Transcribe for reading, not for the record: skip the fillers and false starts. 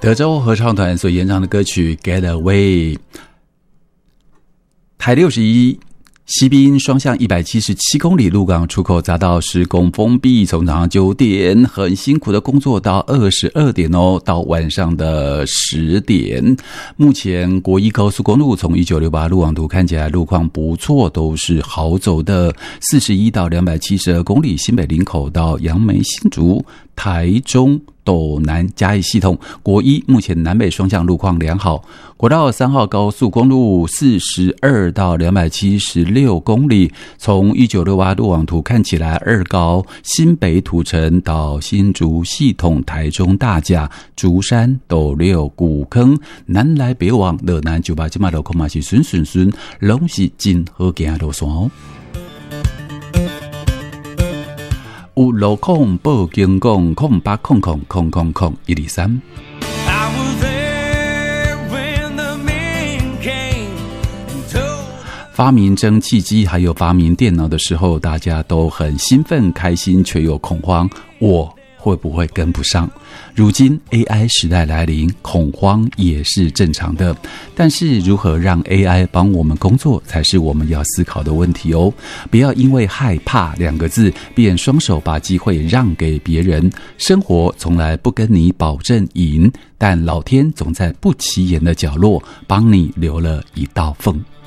德州合唱团所演唱的歌曲 Get Away。 台61西滨双向177公里鹿港出口匝道施工封闭，从早上9点很辛苦的工作到22点哦，到晚上的10点。目前国一高速公路从1968路网图看起来路况不错，都是好走的。41到272公里新北林口到杨梅新竹台中斗南嘉义系统国一目前南北双向路况良好。国道3号高速公路42到276公里，从1968路网图看起来二高新北土城到新竹系统台中大甲竹山斗六古坑南来北往乐南98这马路口嘛是顺拢是真好行的路线哦。有路况报警讲080000000123。发明蒸汽机还有发明电脑的时候，大家都很兴奋开心，却又恐慌，我会不会跟不上？如今 AI 时代来临，恐慌也是正常的。但是如何让 AI 帮我们工作，才是我们要思考的问题哦。不要因为害怕2个字，便双手把机会让给别人。生活从来不跟你保证赢，但老天总在不起眼的角落帮你留了一道缝。